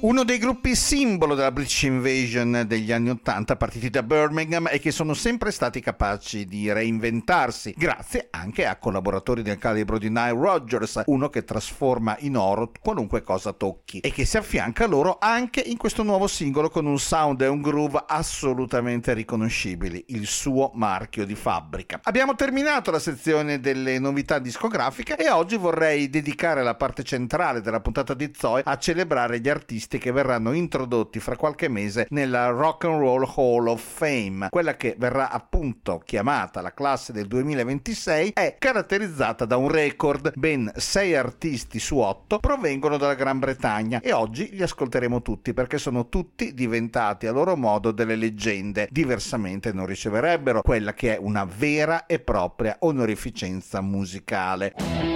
Uno dei gruppi simbolo della British Invasion degli anni '80, partiti da Birmingham e che sono sempre stati capaci di reinventarsi, grazie anche a collaboratori del calibro di Nile Rodgers, uno che trasforma in oro qualunque cosa tocchi, e che si affianca loro anche in questo nuovo singolo con un sound e un groove assolutamente riconoscibili, il suo marchio di fabbrica. Abbiamo terminato la sezione delle novità discografiche e oggi vorrei dedicare la parte centrale della puntata di Zoe a celebrare gli artisti che verranno introdotti fra qualche mese nella Rock and Roll Hall of Fame. Quella che verrà appunto chiamata la classe del 2026 è caratterizzata da un record: ben 6 artisti su 8 provengono dalla Gran Bretagna e oggi li ascolteremo tutti perché sono tutti diventati a loro modo delle leggende, diversamente non riceverebbero quella che è una vera e propria onorificenza musicale.